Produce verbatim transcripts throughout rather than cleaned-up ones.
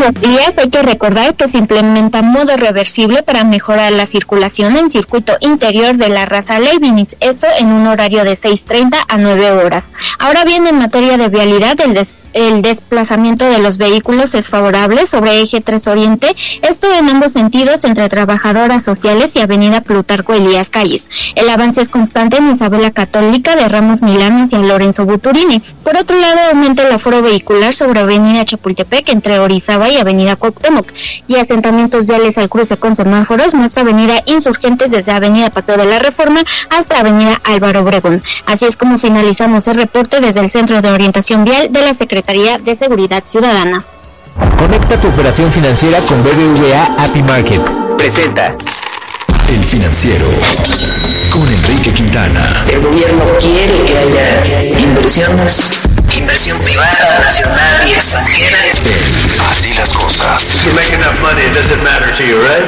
buenos días. Hay que recordar que se implementa modo reversible para mejorar la circulación en circuito interior de la raza Leibniz, esto en un horario de seis treinta a nueve horas. Ahora bien, en materia de vialidad, el, des- el desplazamiento de los vehículos es favorable sobre eje tres Oriente, esto en ambos sentidos entre Trabajadoras Sociales y avenida Plutarco Elías Calles. El avance es constante en Isabela Católica de Ramos Milán hacia Lorenzo Buturini. Por otro lado, aumenta el aforo vehicular sobre avenida Chapultepec entre Orizaba y avenida Cuauhtémoc, y asentamientos viales al cruce con semáforos muestra avenida Insurgentes desde avenida Paseo de la Reforma hasta avenida Álvaro Obregón. Así es como finalizamos el reporte desde el Centro de Orientación Vial de la Secretaría de Seguridad Ciudadana. Conecta tu operación financiera con B B V A A P I Market. Presenta El Financiero con Enrique Quintana. El gobierno quiere que haya inversiones, inversión privada, nacional y extranjera. Así las cosas. You make enough money, it doesn't matter to you, right?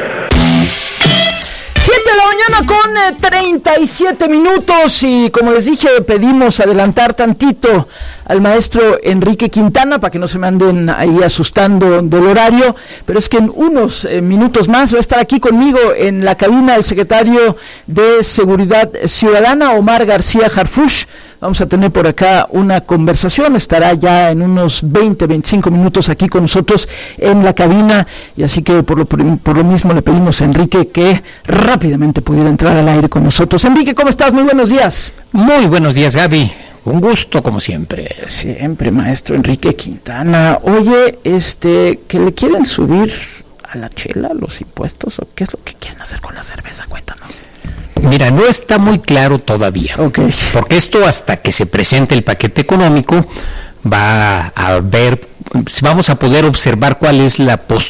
siete de la mañana con eh, treinta y siete minutos, y como les dije, pedimos adelantar tantito al maestro Enrique Quintana para que no se me anden ahí asustando del horario, pero es que en unos eh, minutos más va a estar aquí conmigo en la cabina el secretario de Seguridad Ciudadana, Omar García Harfuch. Vamos a tener por acá una conversación, estará ya en unos veinte, veinticinco minutos aquí con nosotros en la cabina, y así que por lo, por lo mismo le pedimos a Enrique que rápidamente pudiera entrar al aire con nosotros. Enrique, ¿cómo estás? Muy buenos días. Muy buenos días, Gaby. Un gusto, como siempre. Siempre, maestro Enrique Quintana. Oye, este, ¿que le quieren subir a la chela los impuestos o qué es lo que quieren hacer con la cerveza? Cuéntanos. Mira, no está muy claro todavía, okay, porque esto hasta que se presente el paquete económico va a ver, vamos a poder observar cuál es la postura